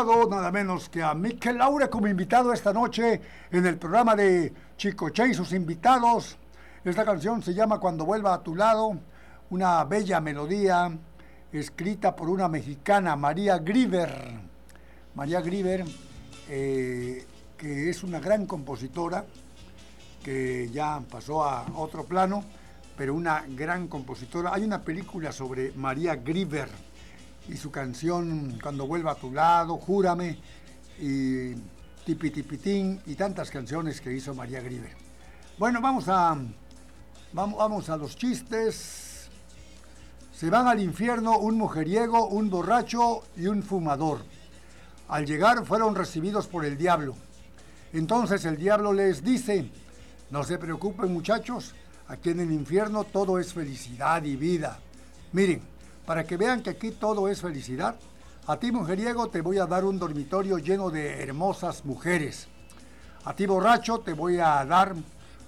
escuchado nada menos que a Mikel Laure como invitado esta noche en el programa de Chicoche y sus invitados. Esta canción se llama Cuando vuelva a tu lado, una bella melodía escrita por una mexicana, María Grieber. María Grieber, que es una gran compositora, que ya pasó a otro plano, pero una gran compositora. Hay una película sobre María Grieber y su canción Cuando vuelva a tu lado, Júrame, y Tipi Tipitín, y tantas canciones que hizo María Grieber. Bueno, vamos a los chistes. Se van al infierno un mujeriego, un borracho y un fumador. Al llegar fueron recibidos por el diablo. Entonces el diablo les dice: no se preocupen, muchachos, aquí en el infierno todo es felicidad y vida. Miren, para que vean que aquí todo es felicidad, a ti, mujeriego, te voy a dar un dormitorio lleno de hermosas mujeres. A ti, borracho, te voy a dar